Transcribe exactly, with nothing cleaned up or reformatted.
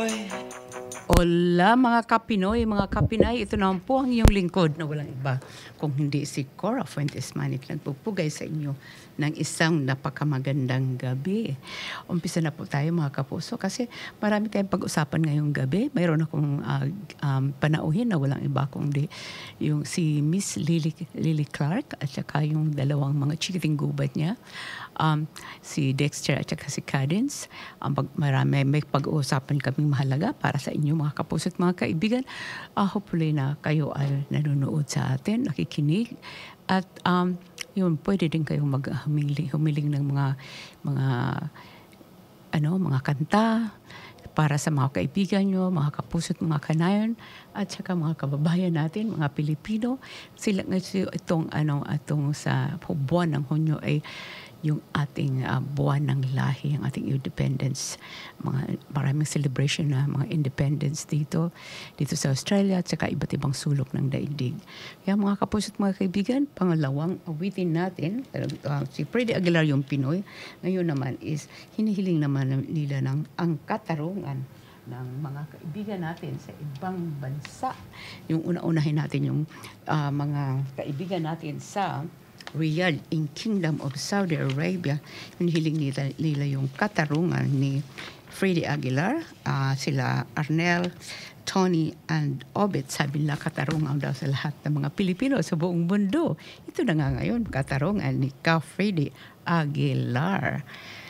Kapinoy. Hola mga Kapinoy, mga Kapinay, ito naman po ang iyong lingkod na walang iba kung hindi si Cora Fuentes Manik nagpupugay sa inyo ng isang napakamagandang gabi. Umpisa na po tayo mga kapuso kasi marami tayong pag-usapan ngayong gabi. Mayroon akong uh, um, panauhin na walang iba kundi yung si Miss Lily, Lily Clark at saka yung dalawang mga chikiting gubat niya. Um, si Dexter at saka si Cadence. Um, pag, marami, may pag-uusapan kaming mahalaga para sa inyo mga kapuso at mga kaibigan. Uh, hopefully na kayo ay nanonood sa atin, nakikinig. At um, yun, pwede din kayong maghumiling humiling ng mga mga ano, mga kanta para sa mga kaibigan nyo, mga kapuso at mga kanayon, at saka mga kababayan natin, mga Pilipino. Sila itong ano, itong sa buwan ng Hunyo ay yung ating uh, buwan ng lahi, ang ating independence. Mga, maraming celebration na mga independence dito, dito sa Australia at saka iba't ibang sulok ng daigdig. Kaya mga kapuso at mga kaibigan, pangalawang awitin natin, uh, si Freddy Aguilar yung Pinoy, ngayon naman is hinihiling naman nila ng ang katarungan ng mga kaibigan natin sa ibang bansa. Yung una-unahin natin yung uh, mga kaibigan natin sa Riyadh in Kingdom of Saudi Arabia. Hinihiling nila, nila yung katarungan ni Freddy Aguilar, uh, sila Arnel, Tony, and Obet. Sabi nila katarungan daw sa lahat ng mga Pilipino sa buong mundo. Ito na nga ngayon, katarungan ni Ka Freddy Aguilar.